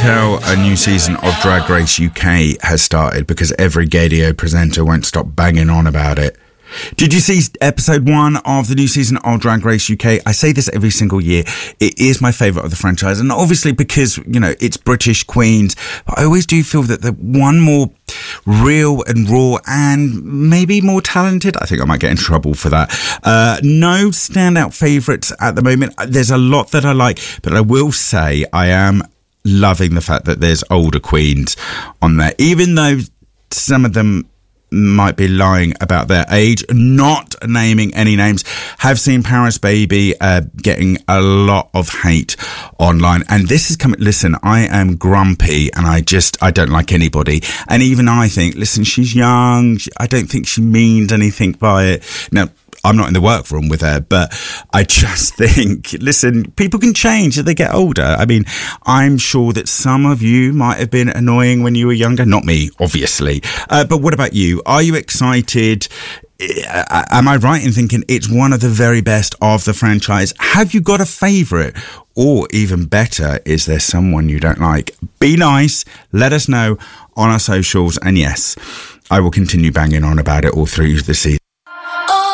tell a new season of Drag Race UK has started because every Gadio presenter won't stop banging on about it. Did you see episode 1 of the new season of Drag Race UK? I say this every single year. It is my favourite of the franchise. And obviously because, you know, it's British queens. But I always do feel that the one more real and raw and maybe more talented. I think I might get in trouble for that. No standout favourites at the moment. There's a lot that I like. But I will say I am loving the fact that there's older queens on there. Even though some of them might be lying about their age, not naming any names. Have seen Paris Baby getting a lot of hate online, and this is coming. Listen, I am grumpy and I don't like anybody, and even I think, listen, she's young, I don't think she means anything by it. Now, I'm not in the workroom with her, but I just think, listen, people can change as they get older. I mean, I'm sure that some of you might have been annoying when you were younger. Not me, obviously. But what about you? Are you excited? Am I right in thinking it's one of the very best of the franchise? Have you got a favourite? Or even better, is there someone you don't like? Be nice. Let us know on our socials. And yes, I will continue banging on about it all through the season.